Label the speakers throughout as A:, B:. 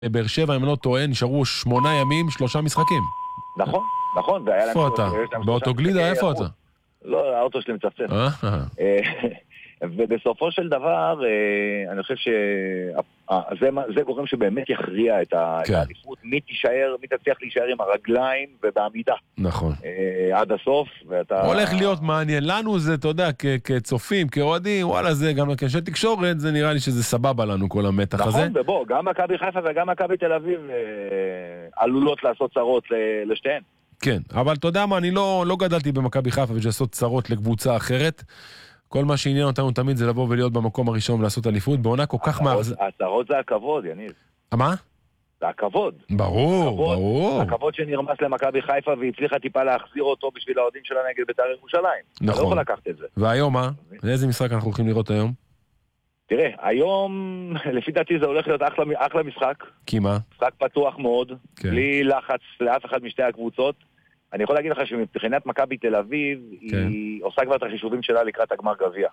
A: באר שבע, אם לא טועה, נשארו 8 ימים, 3 משחקים.
B: נכון, נכון.
A: איפה אתה? באוטוגלידה, איפה אתה?
B: לא, האוטו שלי מצפצף. ובסופו של דבר, אני חושב שזה גורם שבאמת יכריע את האליפות, מי תצליח להישאר עם הרגליים ובעמידה.
A: נכון.
B: עד הסוף, ואתה...
A: הולך להיות מעניין. לנו זה, אתה יודע, כצופים, כאוהדים, וואלה, זה גם כאנשי תקשורת, זה נראה לי שזה סבבה לנו, כל המתח הזה.
B: נכון, ובוא, גם מכבי חיפה וגם מכבי תל אביב עלולות לעשות צרות לשתיהן.
A: כן, אבל אתה יודע מה, אני לא גדלתי במכבי חיפה בשביל לעשות צרות לקבוצה אחרת. כל מה שעניין אותנו תמיד זה לבוא ולהיות במקום הראשון ולעשות אליפות, בעונה כל כך
B: הצרות זה הכבוד, יניב.
A: מה?
B: זה הכבוד.
A: ברור.
B: הכבוד שנרמס למכבי חיפה והצליחה טיפה להחזיר אותו בשביל האוהדים שלה נגד בית"ר ירושלים.
A: נכון.
B: אתה לא יכול לקחת את זה.
A: והיום מה? לאיזה משחק אנחנו הולכים לראות היום?
B: תראה, היום לפי דעתי זה הולך להיות אחלה משחק.
A: כי מה?
B: משחק פתוח מאוד, בלי לחץ לאף אחד משתי הקבוצות. אני יכול להגיד לך שמבחינת מכבי תל אביב, היא עושה כבר את החישובים שלה לקראת הגמר גביע.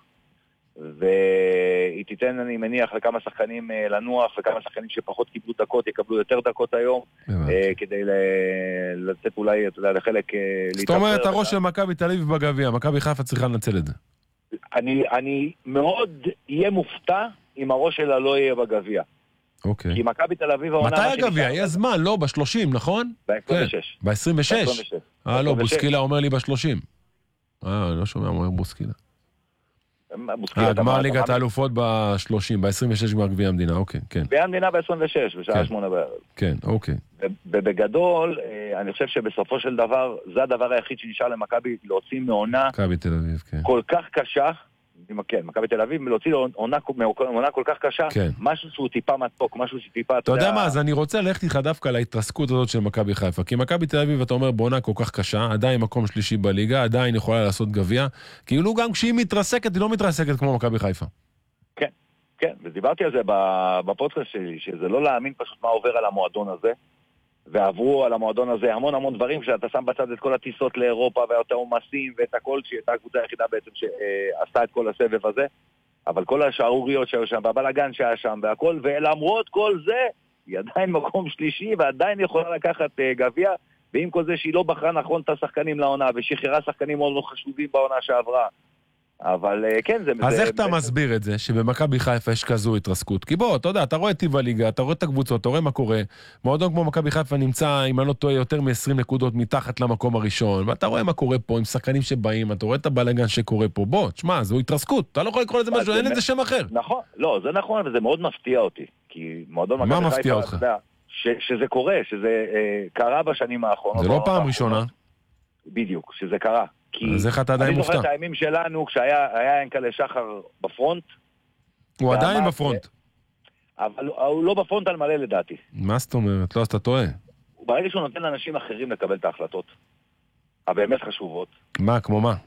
B: והיא תיתן, אני מניח, לכמה שחקנים לנוח, וכמה שחקנים שפחות קיבלו דקות, יקבלו יותר דקות היום, כדי לתת אולי, אתה יודע, לחלק להתאפר.
A: זאת אומרת, הראש של מכבי תל אביב בגביע, מכבי חיפה צריכה לנצל את זה.
B: אני מאוד יהיה מופתע אם הראש שלה לא יהיה בגביע.
A: אוקיי.
B: כי מכבי תל אביב...
A: מתי הגביע? יהיה זמן, לא? ב-30, נכון?
B: ב-26.
A: ב-26? לא, בוסקילה אומר לי ב-30. לא שומע, אומר בוסקילה. גמר ליגת האלופות ב-30, ב-26 גמר גביע המדינה, אוקיי, כן.
B: גביע המדינה ב-26, בשעה 8 בערב.
A: כן, אוקיי.
B: ובגדול, אני חושב שבסופו של דבר, זה הדבר היחיד שנשאר למכבי להוציא מעונה כל כך קשה, כן, מכבי תל אביב, להוציא עונה כל כך קשה, משהו שהוא טיפה מתוק, משהו שטיפה...
A: אתה יודע מה, אז אני רוצה ללכת איתך דווקא להתרסקות הזאת של מכבי חיפה, כי מכבי תל אביב, אתה אומר, בעונה כל כך קשה, עדיין מקום שלישי בליגה, עדיין יכולה לעשות גביע, כאילו גם כשהיא מתרסקת, היא לא מתרסקת כמו מכבי חיפה.
B: כן, כן, ודיברתי על זה בפודקאסט שלי, שזה לא להאמין פשוט מה עובר על המועדון הזה, ועברו על המועדון הזה המון דברים, שאתה שם בצד את כל הטיסות לאירופה, ואת העומסים, ואת הכל, שהייתה הקבוצה היחידה בעצם שעשתה את כל הסבב הזה, אבל כל השערוריות שהיו שם, והבלגן שהיה שם, והכל, ולמרות כל זה, היא עדיין מקום שלישי, ועדיין יכולה לקחת גביע, ועם כל זה שהיא לא בחרה נכון את השחקנים לעונה, ושחררה שחקנים מאוד חשובים בעונה שעברה. אבל כן, זה...
A: אז איך אתה מסביר את זה, שבמכבי חיפה יש כזו התרסקות? כי בוא, אתה יודע, אתה רואה טיב הליגה, אתה רואה את הקבוצות, אתה רואה מה קורה. מועדון כמו מכבי חיפה נמצא, אם אני לא טועה, יותר מ-20 נקודות מתחת למקום הראשון, ואתה רואה מה קורה פה עם שחקנים שבאים, אתה רואה את הבלגן שקורה פה. בוא, תשמע, זו התרסקות, אתה לא יכול לקרוא לזה משהו, אין לזה שם אחר.
B: נכון, לא, זה נכון, וזה מאוד מפתיע אותי, כי מועדון מכבי חיפה...
A: מה מפתיע אותך?
B: שזה קורה, שזה קרה בשנים האחרונות.
A: זה לא פעם ראשונה.
B: בדיוק, שזה קרה.
A: אז איך אתה עדיין מופתע?
B: אני זוכר את הימים שלנו, כשהיה ינקלה שחר בפרונט.
A: הוא עדיין בפרונט.
B: אבל הוא לא בפרונט על מלא לדעתי.
A: מה זאת אומרת? לא, אז אתה טועה.
B: ברגע שהוא נותן לאנשים אחרים לקבל את ההחלטות, הבאמת חשובות.
A: מה, כמו מה?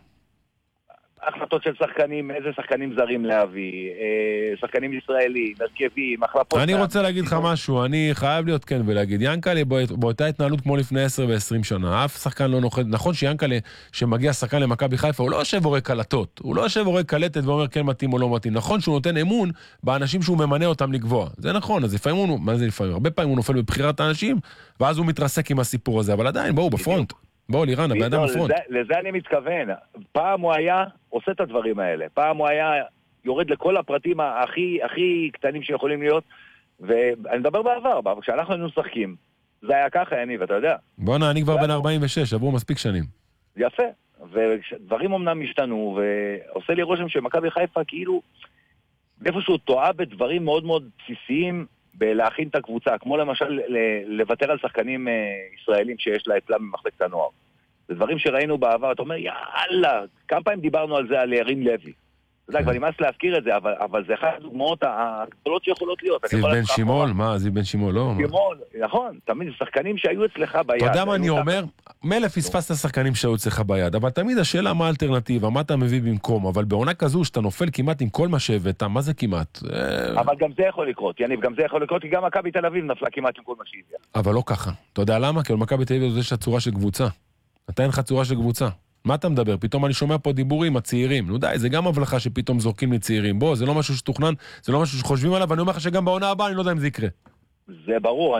B: החלטות של שחקנים, איזה שחקנים זרים להביא, שחקנים ישראלים, הרכבים, החלפות...
A: אני רוצה להגיד לך משהו, אני חייב להיות כן ולהגיד, ינקלה באותה התנהלות כמו לפני 10 ו-20 שנה, אף שחקן לא נוחד, נכון שיאנקלה שמגיע שחקן למכבי חיפה, הוא לא יושב ורק קלטות, הוא לא יושב ורק קלטת ואומר כן מתאים או לא מתאים, נכון שהוא נותן אמון באנשים שהוא ממנה אותם לגבוה, זה נכון, אז לפעמים הוא, מה זה לפעמים? הרבה פעמים הוא נופל בבחירת האנשים, ואז הוא מתרסק עם הסיפור הזה, אבל עדיין, בואו בפרונט. בוא לירן, הבן אדם בפרונט.
B: לזה אני מתכוון. פעם הוא היה עושה את הדברים האלה. פעם הוא היה יורד לכל הפרטים הכי קטנים שיכולים להיות, ואני מדבר בעבר, כשאנחנו היינו משחקים, זה היה ככה, יניב, אתה יודע.
A: בוא'נה, אני כבר בן 46, עברו מספיק שנים.
B: יפה, ודברים אמנם השתנו, ועושה לי רושם שמכבי חיפה כאילו, איפשהו טועה בדברים מאוד מאוד בסיסיים, בלהכין את הקבוצה, כמו למשל לוותר על שחקנים ישראלים שיש לה אצלם במחלקת הנוער. זה דברים שראינו בעבר, אתה אומר, יאללה, כמה פעמים דיברנו על זה, על ירין לוי. אתה יודע, כבר נמאס להזכיר את זה, אבל זה אחת הדוגמאות הגדולות שיכולות להיות.
A: זיו בן שימול? מה, זיו בן שימול, לא?
B: שימול, נכון, תמיד שחקנים שהיו אצלך ביד.
A: אתה יודע מה אני אומר? מלא פספסת שחקנים שהיו אצלך ביד, אבל תמיד השאלה מה האלטרנטיבה, מה אתה מביא במקום, אבל בעונה כזו שאתה נופל כמעט עם כל מה שהבאת, מה זה כמעט?
B: אבל גם זה יכול לקרות, יניב, גם זה יכול לקרות, כי גם מכבי תל אביב נפלה כמעט עם כל מה שהביאה.
A: אבל לא ככה. אתה יודע למה? כי מכבי תל אביב יש צורה של קבוצה. אתה אין לך צורה של קבוצה. מה אתה מדבר? פתאום אני שומע פה דיבורים, הצעירים. נו די, זה גם הבלחה שפתאום זורקים לצעירים. בוא, זה לא משהו שתוכנן, זה לא משהו שחושבים עליו, ואני אומר לך שגם בעונה הבאה אני לא יודע אם זה יקרה.
B: זה ברור,